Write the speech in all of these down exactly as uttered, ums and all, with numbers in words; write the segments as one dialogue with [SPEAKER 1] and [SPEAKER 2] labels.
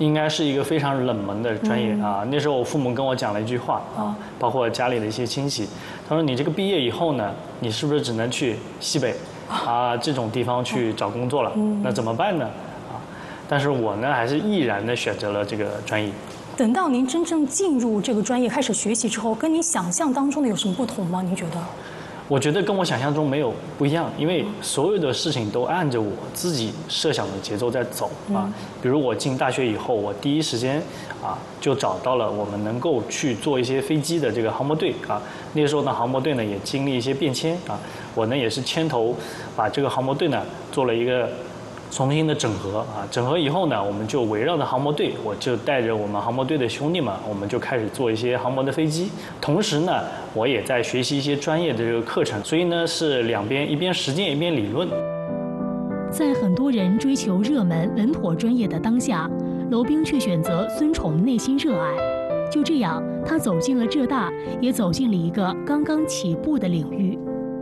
[SPEAKER 1] 应该是一个非常冷门的专业、嗯、啊。那时候我父母跟我讲了一句话啊，包括家里的一些亲戚，他说你这个毕业以后呢，你是不是只能去西北啊这种地方去找工作了？嗯、那怎么办呢？啊，但是我呢还是毅然的选择了这个专业。
[SPEAKER 2] 等到您真正进入这个专业开始学习之后，跟你想象当中的有什么不同吗？您觉得？
[SPEAKER 1] 我觉得跟我想象中没有不一样，因为所有的事情都按着我自己设想的节奏在走啊。比如我进大学以后，我第一时间啊就找到了我们能够去做一些飞机的这个航模队啊。那个时候呢，航模队呢也经历一些变迁啊，我呢也是牵头把这个航模队呢做了一个重新的整合啊，整合以后呢，我们就围绕着航模队，我就带着我们航模队的兄弟们，我们就开始做一些航模的飞机。同时呢，我也在学习一些专业的这个课程，所以呢是两边一边实践一边理论。
[SPEAKER 3] 在很多人追求热门稳妥专业的当下，娄彬却选择遵从内心热爱。就这样，他走进了浙大，也走进了一个刚刚起步的领域。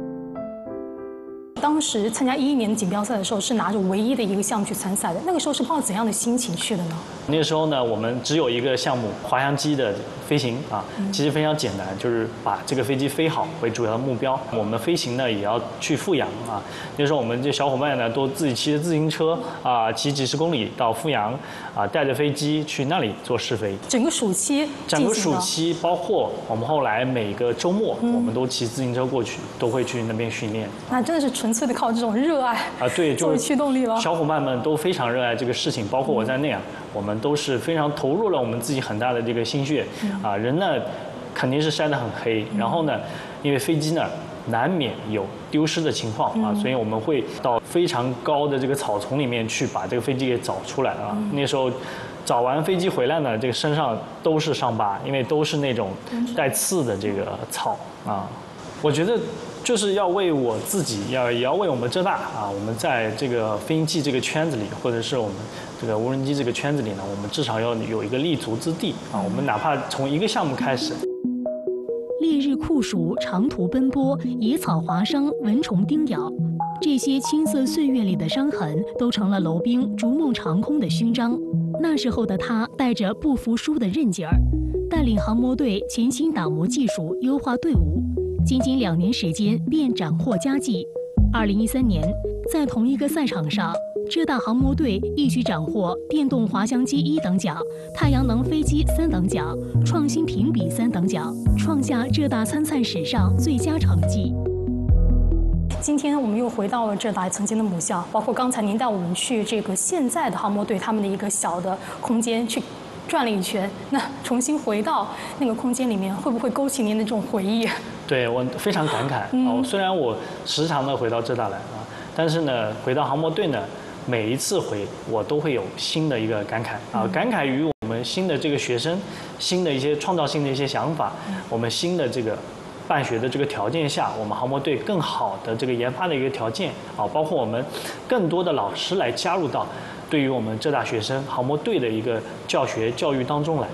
[SPEAKER 2] 当时参加一一年的锦标赛的时候，是拿着唯一的一个项目去参赛的。那个时候是抱着怎样的心情去的呢？
[SPEAKER 1] 那个时候呢，我们只有一个项目滑翔机的飞行啊，其实非常简单，就是把这个飞机飞好为主要的目标。我们飞行呢也要去富阳啊。那时候我们这小伙伴呢都自己骑着自行车啊，骑几十公里到富阳啊，带着飞机去那里做试飞。
[SPEAKER 2] 整个暑期，
[SPEAKER 1] 整个暑期包括我们后来每个周末，我们都骑自行车过去，都会去那边训练。
[SPEAKER 2] 那真的是纯粹的靠这种热爱
[SPEAKER 1] 啊，对，
[SPEAKER 2] 作为驱动力了。
[SPEAKER 1] 小伙伴们都非常热爱这个事情，包括我在内啊，我们都是非常投入了我们自己很大的这个心血啊。人呢肯定是晒得很黑，然后呢，因为飞机呢难免有丢失的情况啊，所以我们会到非常高的这个草丛里面去把这个飞机给找出来啊。那时候找完飞机回来呢，这个身上都是伤疤，因为都是那种带刺的这个草啊。我觉得就是要为我自己，要也要为我们浙大啊，我们在这个飞行器这个圈子里，或者是我们这个无人机这个圈子里呢，我们至少要有一个立足之地啊。我们哪怕从一个项目开始。
[SPEAKER 3] 烈日酷暑，长途奔波，野草划伤，蚊虫叮咬，这些青涩岁月里的伤痕，都成了娄彬逐梦长空的勋章。那时候的他带着不服输的韧劲儿，带领航模队潜心打磨技术，优化队伍。仅仅两年时间便斩获佳绩。二零一三年，在同一个赛场上，浙大航模队一举斩获电动滑翔机一等奖、太阳能飞机三等奖、创新评比三等奖，创下浙大参赛史上最佳成绩。
[SPEAKER 2] 今天我们又回到了浙大曾经的母校，包括刚才您带我们去这个现在的航模队他们的一个小的空间去转了一圈，那重新回到那个空间里面，会不会勾起您的这种回忆？
[SPEAKER 1] 对，我非常感慨。嗯、哦，虽然我时常的回到浙大来啊，但是呢，回到航模队呢，每一次回我都会有新的一个感慨啊，感慨于我们新的这个学生，新的一些创造性的一些想法，我们新的这个办学的这个条件下，我们航模队更好的这个研发的一个条件啊，包括我们更多的老师来加入到对于我们浙大学生航模队的一个教学教育当中来。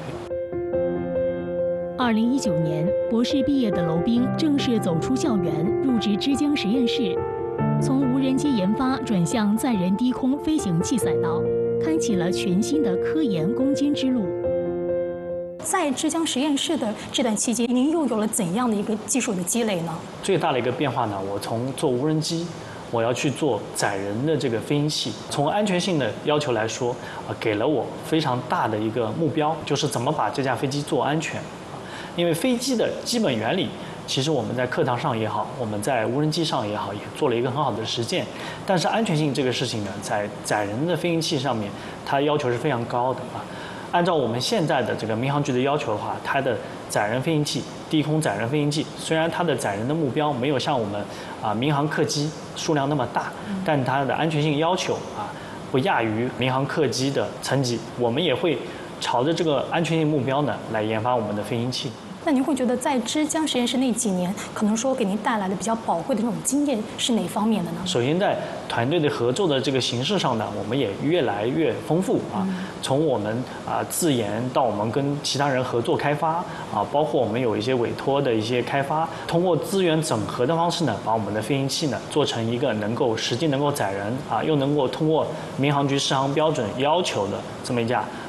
[SPEAKER 3] 二零一九年，博士毕业的娄彬正式走出校园，入职之江实验室，从无人机研发转向载人低空飞行器赛道，开启了全新的科研攻坚之路。
[SPEAKER 2] 在之江实验室的这段期间，您又有了怎样的一个技术的积累呢？
[SPEAKER 1] 最大的一个变化呢，我从做无人机，我要去做载人的这个飞行器。从安全性的要求来说，啊，给了我非常大的一个目标，就是怎么把这架飞机做安全。因为飞机的基本原理，其实我们在课堂上也好，我们在无人机上也好，也做了一个很好的实践。但是安全性这个事情呢，在载人的飞行器上面，它要求是非常高的啊。按照我们现在的这个民航局的要求的话，它的载人飞行器、低空载人飞行器，虽然它的载人的目标没有像我们啊民航客机数量那么大，但它的安全性要求啊不亚于民航客机的层级。我们也会朝着这个安全性目标呢来研发我们的飞行器。
[SPEAKER 2] 那您会觉得在之江实验室那几年，可能说给您带来的比较宝贵的这种经验是哪方面的呢？
[SPEAKER 1] 首先，在团队的合作的这个形式上呢，我们也越来越丰富啊。从我们啊自研到我们跟其他人合作开发啊，包括我们有一些委托的一些开发，通过资源整合的方式呢，把我们的飞行器呢做成一个能够实际能够载人啊，又能够通过民航局适航标准要求的这么一架